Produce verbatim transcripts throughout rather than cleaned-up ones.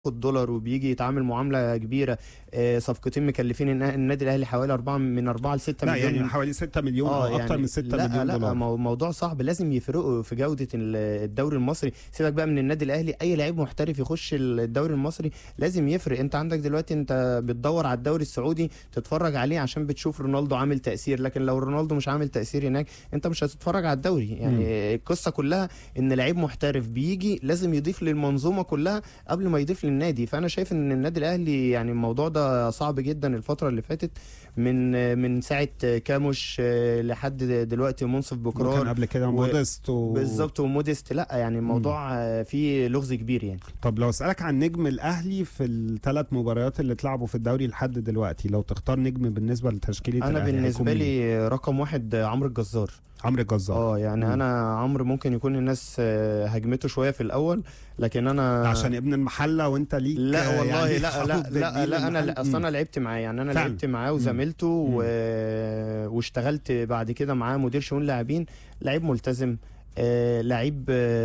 دولار وبيجي يتعامل معامله كبيره. آه، صفقتين مكلفين النا- النادي الاهلي حوالي أربعة من أربعة ل ستة لا مليون. يعني حوالي ستة مليون اه او اكتر يعني من ستة لا مليون لا دولار. مو- موضوع صعب، لازم يفرقوا في جوده ال- الدوري المصري. سيبك بقى من النادي الاهلي، اي لعيب محترف يخش الدوري المصري لازم يفرق. انت عندك دلوقتي انت بتدور على الدوري السعودي تتفرج عليه عشان بتشوف رونالدو عامل تاثير، لكن لو رونالدو مش عامل تاثير هناك انت مش هتتفرج على الدوري. يعني مم. القصه كلها ان لعيب محترف بيجي لازم يضيف للمنظومه كلها قبل ما يضيف للنادي. فانا شايف ان النادي الاهلي يعني الموضوع ده صعب جدا الفتره اللي فاتت، من من ساعه كاموش آه، لحد دلوقتي منصف وكان بكرار قبل كده و- مودست و... بالظبط وموديست. لا يعني الموضوع آه، فيه لغز كبير يعني. طب لو اسالك عن نجم الاهلي في الثلاث مباريات اللي اتلعبوا في الدوري لحد دلوقتي، لو تختار نجم بالنسبه لتشكيله انا الاهلي بالنسبه هيكون مين؟ لي رقم واحد آه، عمرو الجزار. عمرو الجزار. اه يعني مم. انا عمرو ممكن يكون الناس آه، هاجمته شويه في الاول، لكن انا ده عشان ابن المحله وانت ليك لا والله يعني لا لا حب لا, كبير لا انا للمحل. اصلا مم. انا لعبت معاه، يعني انا فعلا. لعبت معاه مم. وزميلته و... واشتغلت بعد كده معاه مدير شؤون لاعبين. لعيب ملتزم، آه لعيب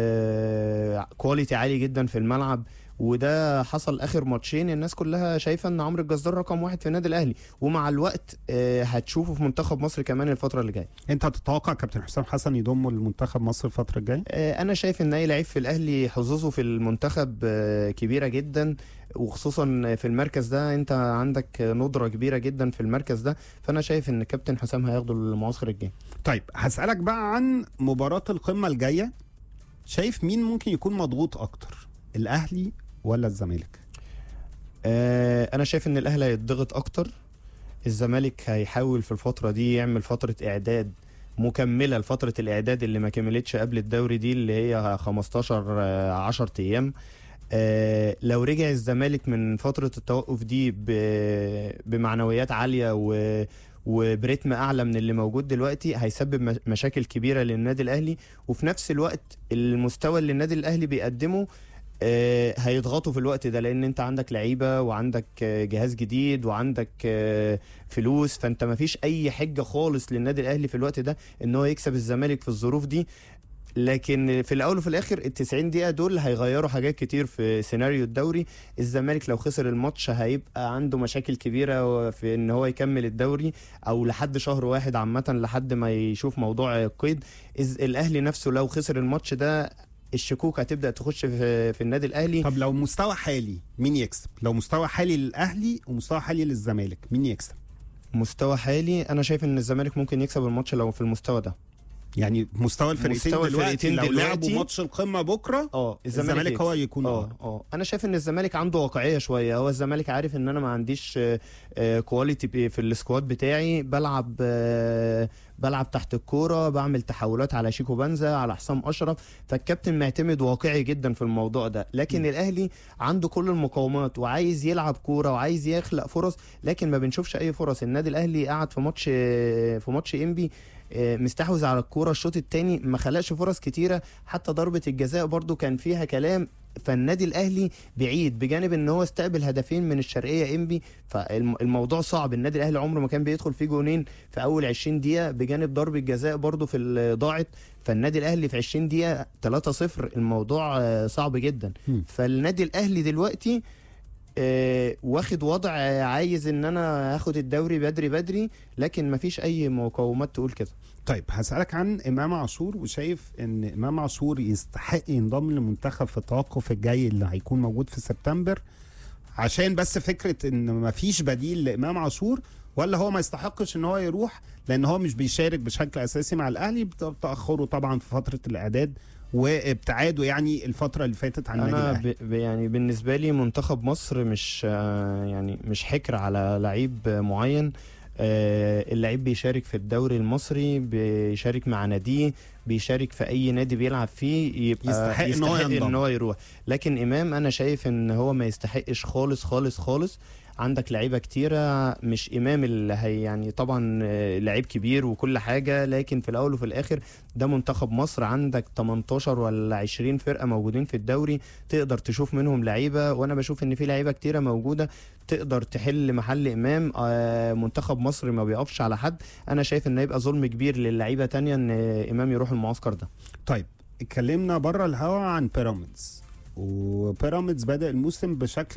آه كواليتي عالي جدا في الملعب، وده حصل اخر ماتشين. الناس كلها شايفه ان عمرو الجزار رقم واحد في النادي الاهلي، ومع الوقت آه هتشوفه في منتخب مصر كمان الفتره اللي جايه. انت تتوقع كابتن حسام حسن يضمه لمنتخب مصر الفتره الجايه؟ آه، انا شايف ان اي لعيب في الاهلي حظوظه في المنتخب آه، كبيره جدا، وخصوصا في المركز ده انت عندك ندره كبيره جدا في المركز ده. فانا شايف ان كابتن حسام هياخده المعسكر الجاي. طيب هسالك بقى عن مباراه القمه الجايه، شايف مين ممكن يكون مضغوط اكتر، الاهلي ولا الزمالك؟ آه، انا شايف ان الاهلي هيتضغط اكتر. الزمالك هيحاول في الفتره دي يعمل فتره اعداد مكمله لفتره الاعداد اللي ما كملتش قبل الدوري دي، اللي هي خمستاشر آه، عشرة ايام. آه لو رجع الزمالك من فترة التوقف دي ب- بمعنويات عالية و وبريتم اعلى من اللي موجود دلوقتي، هيسبب مش- مشاكل كبيرة للنادي الاهلي. وفي نفس الوقت المستوى اللي النادي الاهلي بيقدمه آه، هيضغطوا في الوقت ده، لان انت عندك لعيبة وعندك آه، جهاز جديد وعندك آه، فلوس. فانت ما فيش اي حجة خالص للنادي الاهلي في الوقت ده ان هو يكسب الزمالك في الظروف دي. لكن في الاول وفي الاخر ال تسعين دقيقه دول هيغيروا حاجات كتير في سيناريو الدوري. الزمالك لو خسر الماتش هيبقى عنده مشاكل كبيره في ان هو يكمل الدوري، او لحد شهر واحد عامه لحد ما يشوف موضوع القيد. إز- الاهلي نفسه لو خسر الماتش ده الشكوك هتبدا تخش في, في النادي الاهلي. طب لو مستوى حالي مين يكسب؟ لو مستوى حالي للاهلي ومستوى حالي للزمالك مين يكسب؟ مستوى حالي انا شايف ان الزمالك ممكن يكسب الماتش لو في المستوى ده. يعني مستوى الفريقين مستوى دلوقتي الفريقين لو دلوقتي- لعبوا ماتش القمه بكره اه الزمالك يكسب. هو يكون اه اه انا شايف ان الزمالك عنده واقعيه شويه. هو الزمالك عارف ان انا ما عنديش آه، آه، كواليتي في السكواد بتاعي، بلعب آه، بلعب تحت الكوره، بعمل تحولات على شيكو بنزا على حسام اشرف. فالكابتن معتمد واقعي جدا في الموضوع ده. لكن م. الاهلي عنده كل المقومات وعايز يلعب كوره وعايز يخلق فرص، لكن ما بنشوفش اي فرص. النادي الاهلي قعد في ماتش في ماتش انبي آه، مستحوذ على الكوره الشوط الثاني، ما خلقش فرص كتيره. حتى ضربه الجزاء برضو كان فيها كلام. فالنادي الاهلي بعيد، بجانب ان هو استقبل هدفين من الشرقيه انبي. فالموضوع صعب. النادي الاهلي عمره ما كان بيدخل فيه جونين في اول عشرين دقيقه، بجانب ضربه جزاء برضو في ال- ضاعت. فالنادي الاهلي في عشرين دقيقه ثلاثة صفر، الموضوع آه، صعب جدا. م. فالنادي الاهلي دلوقتي آه، واخد وضع آه، عايز ان انا هاخد الدوري بدري بدري، لكن مفيش اي مقومات تقول كده. طيب هسألك عن إمام عاشور، وشايف إن إمام عاشور يستحق ينضم للمنتخب في التوقف الجاي اللي هيكون موجود في سبتمبر، عشان بس فكرة إن مفيش بديل لإمام عاشور، ولا هو ما يستحقش إن هو يروح لأن هو مش بيشارك بشكل أساسي مع الأهلي بتأخره طبعا في فترة الإعداد وابتعاده يعني الفترة اللي فاتت عن النادي انا الأهلي؟ ب... ب- يعني بالنسبه لي منتخب مصر مش آه، يعني مش حكر على لعيب معين. آه، اللعيب بيشارك في الدوري المصري، بيشارك مع ناديه، بيشارك في اي نادي بيلعب فيه، يبقى يستحق إن هو يستحق ينضم. ان هو يروح. لكن امام انا شايف ان هو ما يستحقش خالص خالص خالص. عندك لعيبه كتيره، مش امام اللي هي يعني طبعا آه، لعيب كبير وكل حاجه، لكن في الاول وفي الاخر ده منتخب مصر. عندك تمنتاشر ولا عشرين فرقه موجودين في الدوري، تقدر تشوف منهم لعيبه. وانا بشوف ان في لعيبه كتيره موجوده تقدر تحل محل امام. آه، منتخب مصر ما بيقفش على حد. انا شايف ان يبقى ظلم كبير للعيبه تانية ان امام يروح المعسكر ده. طيب اتكلمنا بره الهوا عن بيراميدز، وبيراميدز بدأ الموسم بشكل